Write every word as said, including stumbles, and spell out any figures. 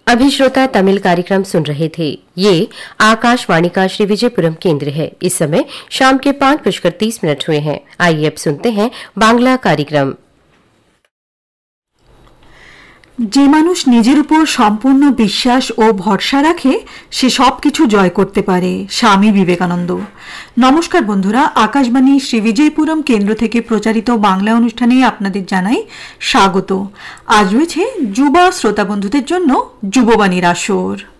अभी श्रोता तमिल कार्यक्रम सुन रहे थे। ये आकाशवाणी का श्री विजयपुरम केंद्र है। इस समय शाम के पांच बजकर तीस मिनट हुए हैं। आइए अब सुनते हैं बांग्ला कार्यक्रम। যে মানুষ নিজের উপর সম্পূর্ণ বিশ্বাস ও ভরসা রাখে সে সবকিছু জয় করতে পারে। স্বামী বিবেকানন্দ। নমস্কার বন্ধুরা, আকাশবাণী শ্রী বিজয়পুরম কেন্দ্র থেকে প্রচারিত বাংলা অনুষ্ঠানে আপনাদের জানাই স্বাগত। আজ রয়েছে যুবা শ্রোতা বন্ধুদের জন্য যুববাণীর আসর।